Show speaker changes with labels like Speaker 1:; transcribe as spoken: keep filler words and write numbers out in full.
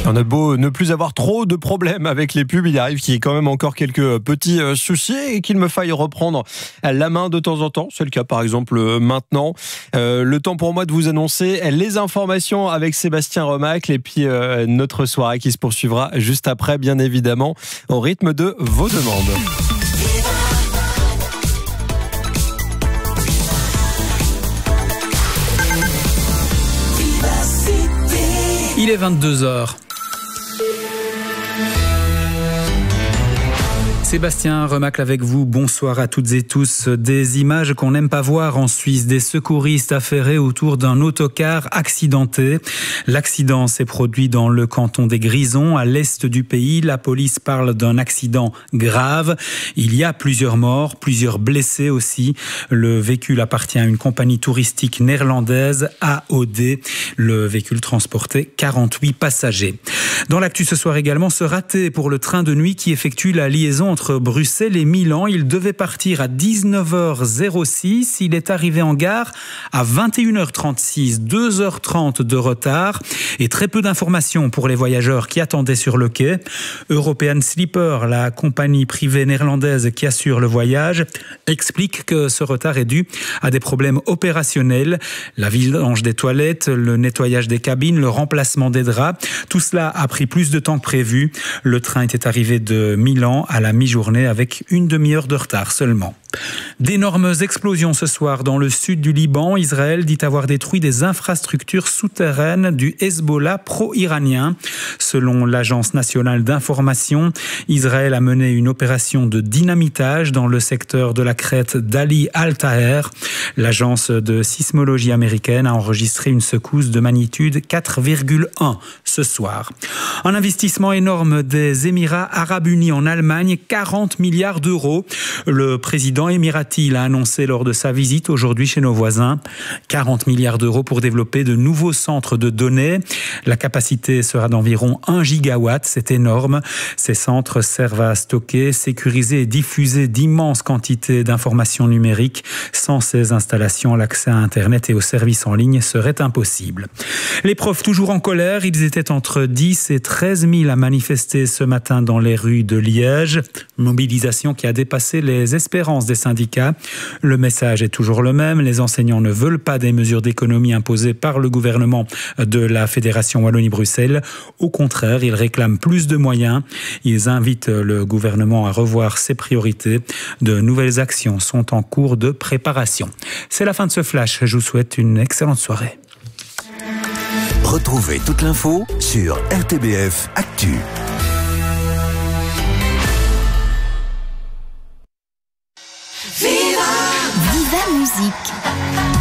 Speaker 1: On a beau ne plus avoir trop de problèmes avec les pubs, il arrive qu'il y ait quand même encore quelques petits soucis et qu'il me faille reprendre la main de temps en temps. C'est le cas par exemple maintenant. Euh, le temps pour moi de vous annoncer les informations avec Sébastien Remacle et puis euh, notre soirée qui se poursuivra juste après, bien évidemment, au rythme de vos demandes.
Speaker 2: Il est vingt-deux heures. Sébastien Remacle avec vous, bonsoir à toutes et tous. Des images qu'on n'aime pas voir en Suisse, des secouristes affairés autour d'un autocar accidenté. L'accident s'est produit dans le canton des Grisons, à l'est du pays. La police parle d'un accident grave. Il y a plusieurs morts, plusieurs blessés aussi. Le véhicule appartient à une compagnie touristique néerlandaise, A O D. Le véhicule transportait quarante-huit passagers. Dans l'actu ce soir également, ce raté pour le train de nuit qui effectue la liaison entre Bruxelles et Milan. Il devait partir à dix-neuf heures six. Il est arrivé en gare à vingt et une heures trente-six, deux heures trente de retard et très peu d'informations pour les voyageurs qui attendaient sur le quai. European Sleeper, la compagnie privée néerlandaise qui assure le voyage, explique que ce retard est dû à des problèmes opérationnels. La vidange des toilettes, le nettoyage des cabines, le remplacement des draps. Tout cela a pris plus de temps que prévu. Le train était arrivé de Milan à la mi-journée avec une demi-heure de retard seulement. D'énormes explosions ce soir dans le sud du Liban. Israël dit avoir détruit des infrastructures souterraines du Hezbollah pro-iranien. Selon l'Agence nationale d'information, Israël a mené une opération de dynamitage dans le secteur de la crête d'Ali Al-Taher. L'agence de sismologie américaine a enregistré une secousse de magnitude quatre virgule un ce soir. Un investissement énorme des Émirats arabes unis en Allemagne, quarante milliards d'euros. Le président émirati l'a annoncé lors de sa visite aujourd'hui chez nos voisins. quarante milliards d'euros pour développer de nouveaux centres de données. La capacité sera d'environ un gigawatt, c'est énorme. Ces centres servent à stocker, sécuriser et diffuser d'immenses quantités d'informations numériques. Sans ces installations, l'accès à Internet et aux services en ligne serait impossible. Les profs toujours en colère, ils étaient entre dix et treize mille à manifester ce matin dans les rues de Liège. Mobilisation qui a dépassé les espérances des syndicats. Le message est toujours le même. Les enseignants ne veulent pas des mesures d'économie imposées par le gouvernement de la Fédération Wallonie-Bruxelles. Au contraire, ils réclament plus de moyens. Ils invitent le gouvernement à revoir ses priorités. De nouvelles actions sont en cours de préparation. C'est la fin de ce flash. Je vous souhaite une excellente soirée.
Speaker 3: Retrouvez toute l'info sur R T B F Actu.
Speaker 4: Viva Musique.